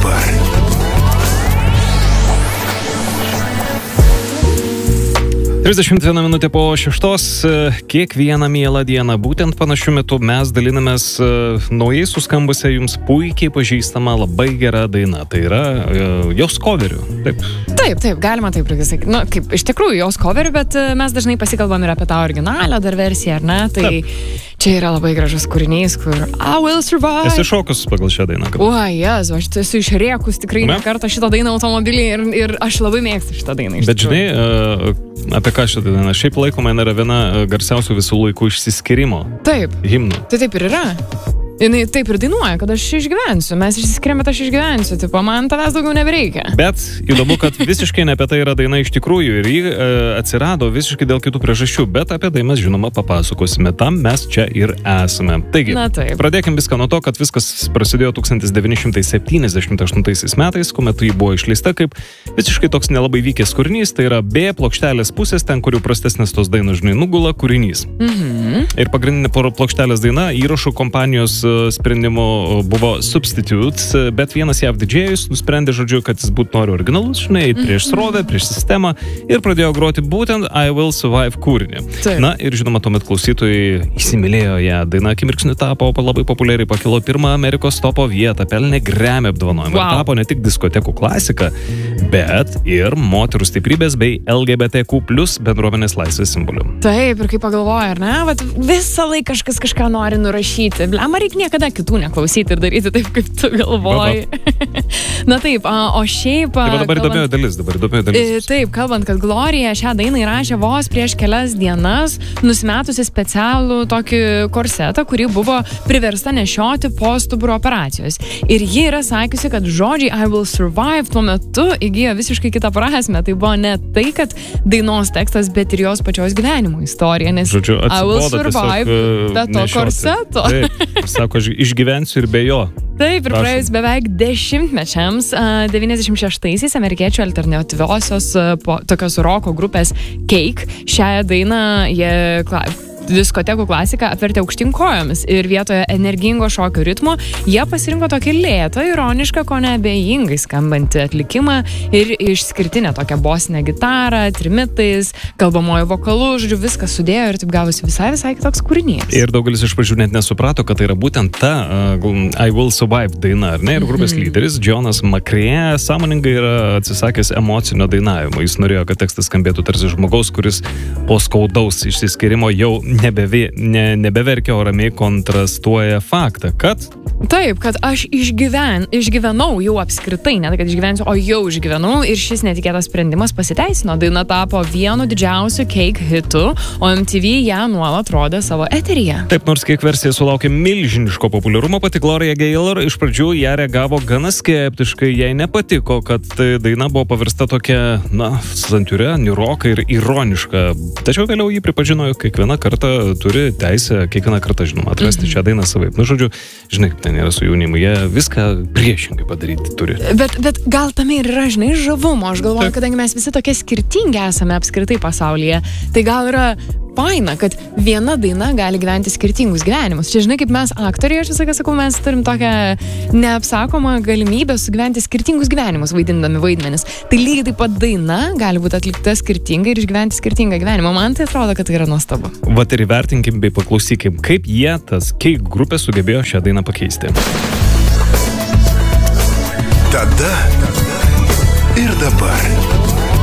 dabar. Trisdešimt 1 minutė po 6, kiekvieną mielą dieną, būtent panašiu metu mes dalinamės naujai suskambusią jums puikiai pažįstamą labai gerą dainą. Tai yra jos coverių. Taip, galima taip sakyti. Nu, kaip iš tikrųjų jos coverių, bet mes dažnai pasikalbam ir apie tą originalią dar versiją, ar ne? Tai čia yra labai gražus kūrinys, kur I will survive. Esi šokus pagal šią dainą? O, Jezu, aš esu išrėkus tikrai ne kartą šitą dainą automobilį ir aš labai mėgstu šitą dainą. Bet žinai, apie ką šitą dainą? Šiaip laikoma yra viena garsiausių visų laikų išsiskyrimo himnų. Tai taip ir yra. Jinai taip ir dainuoja, kad aš išgyvensiu. Mes išsiskiriam, bet aš išgyvensiu. Tipo, man tavęs daugiau nebereikia. Bet įdomu, kad visiškai ne apie tai yra daina iš tikrųjų. Ir ji atsirado visiškai dėl kitų priežasčių. Bet apie tai mes, žinoma, papasakosime. Tam mes čia ir esame. Taigi, pradėkim viską nuo to, kad viskas prasidėjo 1978 metais, kuomet ji buvo išleista kaip visiškai toks nelabai vykęs kūrinys. Tai yra B plokštelės pusės, ten, kurių prastesnės tos dainos, žinai, nugula kūrinys. Ir pagrindinė plokštelės daina įrašų kompanijos sprendimu buvo Substitutes, bet vienas JAV didžėjus nusprendė, žodžiu, kad jis būtų nori originalus, žinai, prieš srovę, prieš sistemą ir pradėjo groti būtent I Will Survive kūrinį. Na ir žinoma, tuomet klausytojai įsimylėjo ją. Daina akimirksniu tapo labai populiariai, pakilo pirmą Amerikos topo vietą, pelnė Grammy apdovanojimą. Tapo ne tik diskotekų klasika, bet ir moterų stiprybės bei LGBTQ+ bendruomenės laisvės simboliu. Taip, ir kaip pagalvoja, ar ne? Vat visą laiką kažką nori nurašyti. Blema, reikia niekada kitų neklausyti ir daryti taip, kaip tu galvoji. Na taip, o šiaip... Tai dabar įdomioji dalis. Taip, kalbant, kad Gloria šią dainą įrašė vos prieš kelias dienas, nusimetusi specialų tokį korsetą, kurį buvo priversta nešioti po stuburo operacijos. Ir ji yra sakiusi, kad žodžiai I will survive tuo metu įgijo visiškai kitą prasmę. Tai buvo ne tai, kad dainos tekstas, bet ir jos pačios gyvenimo istorija. Nes žodžiu, I will survive be to korseto. Taip, sako, išgyvensiu ir be jo. Taip, ir praėjus beveik 10 mečiams, 96-aisiais amerikiečių alternatyviosios tokios roko grupės Cake šią dainą jie diskotekų klasiką apvertė aukštyn kojomis ir vietoje energingo šokio ritmo jie pasirinko tokį lėtą, ironišką, ko neabejingai skambantį atlikimą ir išskirtinę tokią bosinę gitarą, trimitais, kalbamojo vokalu, žodžiu, viskas sudėjo ir taip gavosi visai kitoks kūrinys. Ir daugelis iš pradžių net nesuprato, kad tai yra būtent ta I Will Survive daina, ar ne? Ir grupės lyderis Jonas McCrea sąmoningai yra atsisakęs emocinio dainavimo. Jis norėjo, kad tekstas skambėtų tarsi žmogaus, kuris po skaudaus išsiskyrimo jau nebeverkia, o ramiai kontrastuoja faktą, kad... Taip, kad aš išgyvenau jau apskritai, ne tai, kad išgyvensiu, o jau išgyvenau ir šis netikėtas sprendimas pasiteisino. Daina tapo vienu didžiausiu Cake hitu, o MTV ją nuolat rodė savo eteryje. Taip, nors Cake versija sulaukė milžiniško populiarumo, pati Gloria Gaynor iš pradžių ją reagavo gana skeptiškai, jai nepatiko, kad daina buvo pavirsta tokia, santūria, niūroka ir ironiška. Tačiau vėliau jį pripažino, jog kiekviena kartą turi teisę, kiekvieną kartą, žinoma, atrasti šią dainą savaip. Žodžiu, žinai, kaip ten yra su jaunimu, jie viską priešingai padaryti turi. Bet gal tame ir yra, žinai, žavumo. Aš galvoju, kadangi mes visi tokie skirtingi esame apskritai pasaulyje, tai gal yra faina, kad viena daina gali gyventi skirtingus gyvenimus. Čia, žinai, kaip mes aktoriai, aš visą sakau, mes turim tokią neapsakomą galimybę sugyventi skirtingus gyvenimus, vaidindami vaidmenis. Tai lygiai taip pat daina gali būti atlikta skirtingai ir išgyventi skirtingą gyvenimą. Man tai atrodo, kad tai yra nuostabu. Vat ir įvertinkim bei paklausykim, kaip jie, tas Cake grupė, sugebėjo šią dainą pakeisti. Tada